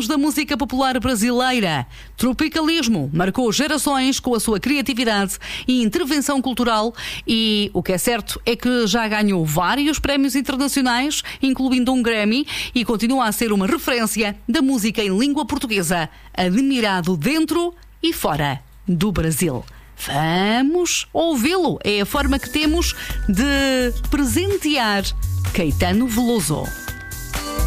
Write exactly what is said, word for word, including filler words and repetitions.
anos da música popular brasileira. Tropicalismo marcou gerações com a sua criatividade e intervenção cultural e o que é certo é que já ganhou vários prémios internacionais, incluindo um Grammy, e continua a ser uma referência da música em língua portuguesa, admirado dentro e fora do Brasil. Vamos ouvi-lo. É a forma que temos de presentear Caetano Veloso.